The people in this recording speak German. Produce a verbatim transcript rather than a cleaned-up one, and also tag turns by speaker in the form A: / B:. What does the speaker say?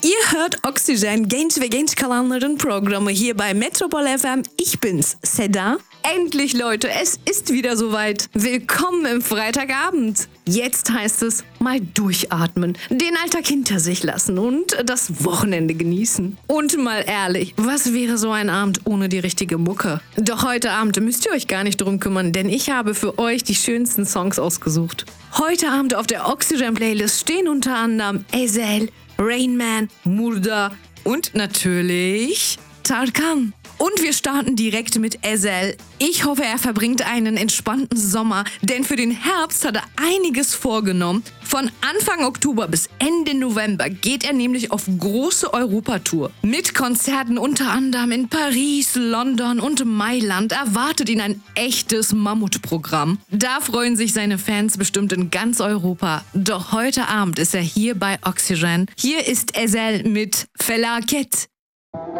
A: Ihr hört Oxygen, genç ve genç kalanların Programme hier bei Metropol F M. Ich bin's, Seda. Endlich, Leute, es ist wieder soweit. Willkommen im Freitagabend. Jetzt heißt es, mal durchatmen, den Alltag hinter sich lassen und das Wochenende genießen. Und mal ehrlich, was wäre so ein Abend ohne die richtige Mucke? Doch heute Abend müsst ihr euch gar nicht drum kümmern, denn ich habe für euch die schönsten Songs ausgesucht. Heute Abend auf der Oxygen-Playlist stehen unter anderem Ezel, Rain Man, Murda und natürlich Tarkan. Und wir starten direkt mit Ezel. Ich hoffe, er verbringt einen entspannten Sommer, denn für den Herbst hat er einiges vorgenommen. Von Anfang Oktober bis Ende November geht er nämlich auf große Europatour. Mit Konzerten unter anderem in Paris, London und Mailand erwartet ihn ein echtes Mammutprogramm. Da freuen sich seine Fans bestimmt in ganz Europa. Doch heute Abend ist er hier bei Oxygen. Hier ist Ezel mit Felaket.